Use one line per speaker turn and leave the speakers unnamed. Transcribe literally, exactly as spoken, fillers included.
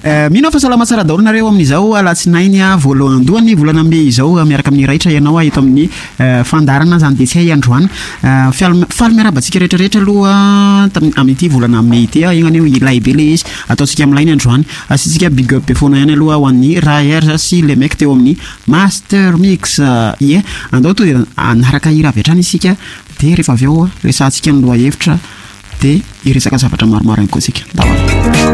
Mino fa salama tsara daholo nareo amin'izao alatsinainy a voalohandoany volana May izao miaraka amin'ny Raitra ianao eto amin'ny fandarana zany dia tsy hay androany faly miarabantsika rehetrarehetra aloha amin'ity volana May ity ignany io ilay be le izy ataontsika amin'ilay androany asitsika big up foana ihany aloha ho an'ny Raher sy le mec teo amin'ny Master Mix ie andao to dia anaraka hira avy hatrany isika dia rehefa avy eo resahantsika ny loha hevitra dia iresaka zavatra maromaro ihany koa isika.